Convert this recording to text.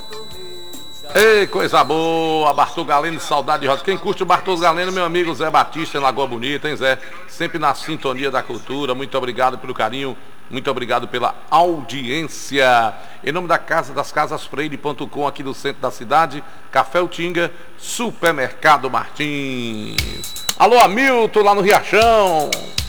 Ei, coisa boa, Bartol Galeno, saudade de roda. Quem curte o Bartol Galeno, meu amigo Zé Batista, em Lagoa Bonita, hein, Zé? Sempre na sintonia da cultura. Muito obrigado pelo carinho, muito obrigado pela audiência. Em nome da Casa das Casas Freire.com, aqui no centro da cidade, Café Utinga, Supermercado Martins. Alô, Hamilton, lá no Riachão.